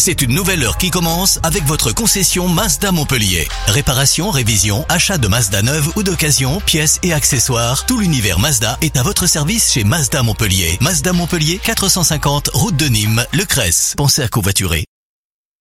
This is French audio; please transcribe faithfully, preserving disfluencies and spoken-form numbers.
C'est une nouvelle heure qui commence avec votre concession Mazda Montpellier. Réparation, révision, achat de Mazda neuve ou d'occasion, pièces et accessoires, tout l'univers Mazda est à votre service chez Mazda Montpellier. Mazda Montpellier, quatre cent cinquante route de Nîmes, Le Cresse. Pensez à covoiturer.